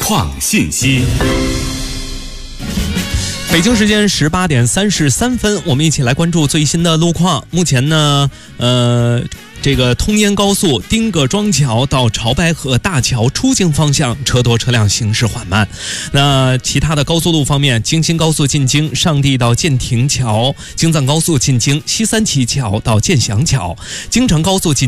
创信息。 北京时间18点33分，我们一起来关注最新的路况。目前呢，这个通燕高速丁各庄桥到潮白河大桥出境方向车多车辆行驶缓慢。那其他的高速路方面，京新高速进京上地到建亭桥，京藏高速进京西三旗桥到建祥桥，京承高速进